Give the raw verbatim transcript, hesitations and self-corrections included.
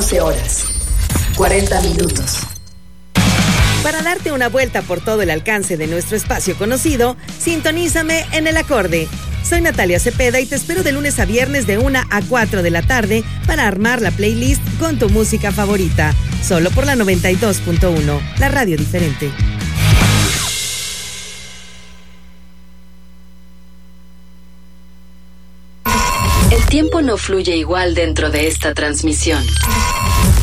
doce horas, cuarenta minutos. Para darte una vuelta por todo el alcance de nuestro espacio conocido, sintonízame en El Acorde. Soy Natalia Cepeda y te espero de lunes a viernes de una a cuatro de la tarde para armar la playlist con tu música favorita. Solo por la noventa y dos punto uno, la radio diferente. El tiempo no fluye igual dentro de esta transmisión.